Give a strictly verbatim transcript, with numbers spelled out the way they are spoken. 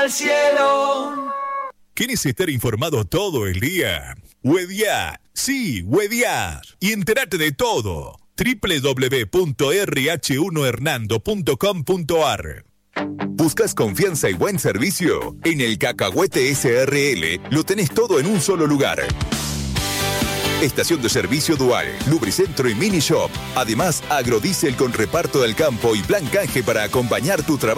al cielo. ¿Quieres estar informado todo el día? Hueviá, sí, hueviá. Y entérate de todo. doble u doble u doble u punto erre hache uno hernando punto com punto a r. ¿Buscas confianza y buen servicio? En el Cacahuete S R L lo tenés todo en un solo lugar. Estación de servicio dual, lubricentro y mini shop. Además, agrodiesel con reparto del campo y plan canje para acompañar tu trabajo.